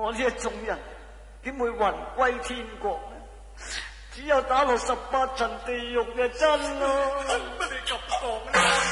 我呢一種人點會魂歸天國呢？只有打落18層地獄嘅真咯。 乜你咁講啦？